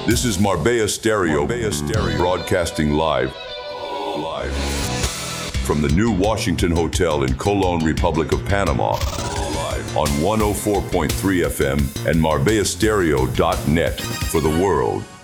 This is Marbella Stereo, broadcasting live from the new Washington Hotel in Colón, Republic of Panama, on 104.3 FM and MarbellaStereo.net for the world.